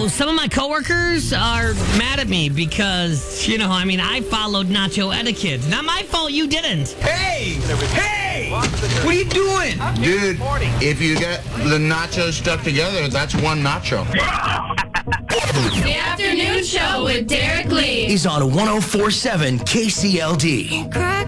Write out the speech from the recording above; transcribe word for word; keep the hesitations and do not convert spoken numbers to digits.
So some of my coworkers are mad at me because, you know, I mean, I followed nacho etiquette. Not my fault you didn't. Hey! Hey! What are you doing? Dude, if you get the nachos stuck together, that's one nacho. The Afternoon Show with Derek Lee. He's on one oh four point seven K C L D.